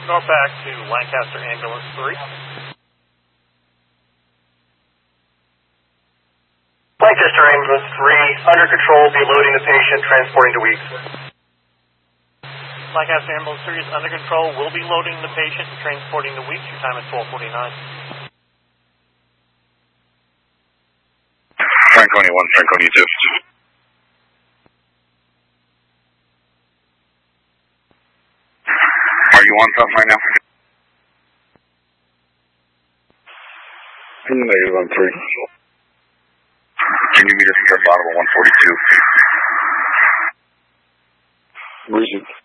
Norpac to Lancaster Ambulance 3. Lancaster Ambulance 3, under control, be loading the patient, transporting to Weeks. Lancaster Ambulance 3 is under control, will be loading the patient and transporting to Weeks. Your time is 12:49. Franconia 1, Franconia 2. Are you on something right now? Negative on 3. Can you meet us at the bottom of 142? Reason.